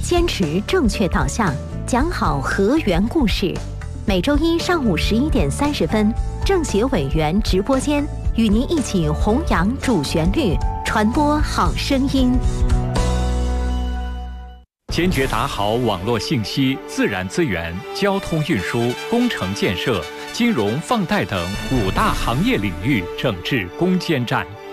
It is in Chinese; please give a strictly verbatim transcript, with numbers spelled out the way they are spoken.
坚持正确导向，讲好河源故事。每周一上午十一点三十分，政协委员直播间与您一起弘扬主旋律，传播好声音。 坚决打好网络信息、自然资源、交通运输、工程建设、金融放贷等五大行业领域整治攻坚战。